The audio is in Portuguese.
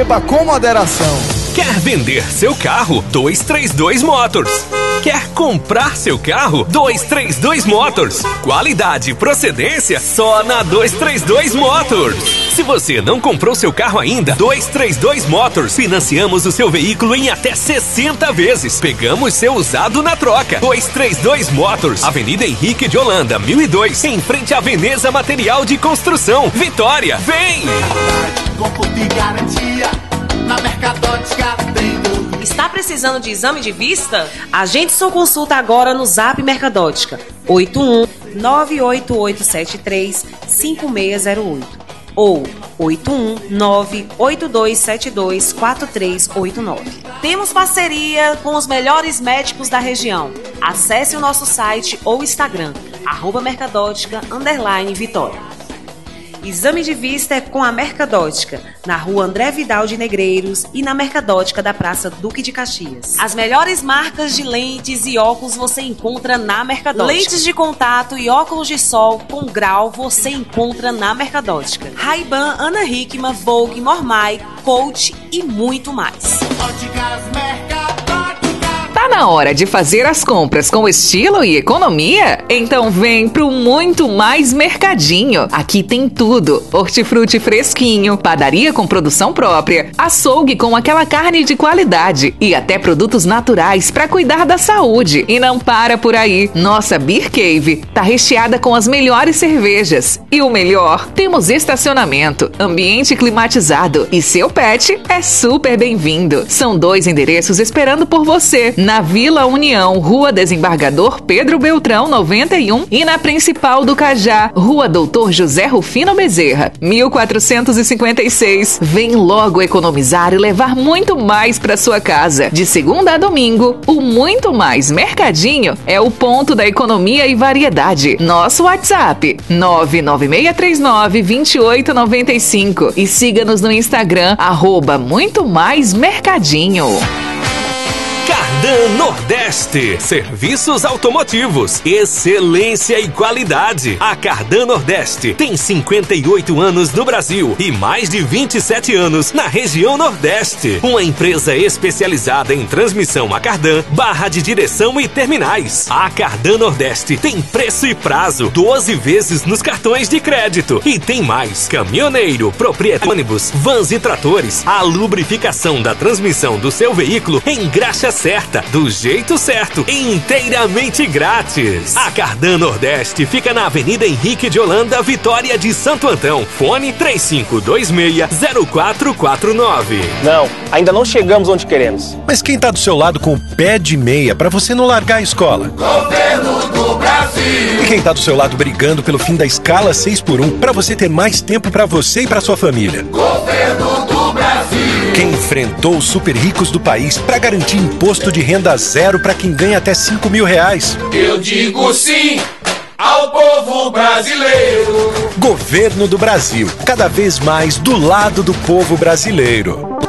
beba com moderação. Quer vender seu carro? 232 Motors. Quer comprar seu carro? 232 Motors. Qualidade e procedência só na 232 Motors. Se você não comprou seu carro ainda, 232 Motors. Financiamos o seu veículo em até 60 vezes. Pegamos seu usado na troca. 232 Motors. Avenida Henrique de Holanda, 1002. Em frente à Veneza Material de Construção. Vitória, vem! Conforto e garantia. Na Mercadótica tem tudo. Está precisando de exame de vista? Agende sua consulta agora no Zap Mercadótica 81 98873 5608 ou 81 98272 4389. Temos parceria com os melhores médicos da região. Acesse o nosso site ou Instagram @mercadótica_Vitória. Exame de vista é com a Mercadótica, na rua André Vidal de Negreiros e na Mercadótica da Praça Duque de Caxias. As melhores marcas de lentes e óculos você encontra na Mercadótica. Lentes de contato e óculos de sol com grau você encontra na Mercadótica. Ray-Ban, Ana Hickman, Vogue, Mormai, Coach e muito mais. Óticas Mercadótica. Tá na hora de fazer as compras com estilo e economia? Então vem pro Muito Mais Mercadinho. Aqui tem tudo: hortifruti fresquinho, padaria com produção própria, açougue com aquela carne de qualidade e até produtos naturais para cuidar da saúde. E não para por aí. Nossa Beer Cave tá recheada com as melhores cervejas. E o melhor, temos estacionamento, ambiente climatizado e seu pet é super bem-vindo. São 2 endereços esperando por você. Na Vila União, Rua Desembargador Pedro Beltrão, 91 e na Principal do Cajá, Rua Doutor José Rufino Bezerra, 1456. Vem logo economizar e levar muito mais para sua casa. De segunda a domingo, o Muito Mais Mercadinho é o ponto da economia e variedade. Nosso WhatsApp, 996392895 e siga-nos no Instagram, @Muito Mais Mercadinho. Cardan Nordeste, serviços automotivos, excelência e qualidade. A Cardan Nordeste tem 58 anos no Brasil e mais de 27 anos na região Nordeste. Uma empresa especializada em transmissão a cardan, barra de direção e terminais. A Cardan Nordeste tem preço e prazo, 12 vezes nos cartões de crédito. E tem mais: caminhoneiro, proprietário, ônibus, vans e tratores. A lubrificação da transmissão do seu veículo em graxa certa, do jeito certo, inteiramente grátis. A Cardan Nordeste fica na Avenida Henrique de Holanda, Vitória de Santo Antão. Fone 3526-0449. Não, ainda não chegamos onde queremos. Mas quem tá do seu lado com o pé de meia pra você não largar a escola? Governo do Brasil. E quem tá do seu lado brigando pelo fim da escala 6x1 pra você ter mais tempo pra você e pra sua família? Governo do Brasil. Quem enfrentou os super ricos do país pra garantir imposto de renda zero pra quem ganha até R$5.000? Eu digo sim ao povo brasileiro. Governo do Brasil, cada vez mais do lado do povo brasileiro.